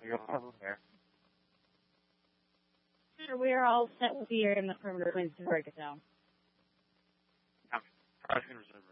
You're all there. We are all set with the air in the perimeter twins to break it down. Okay. Probably going to reserve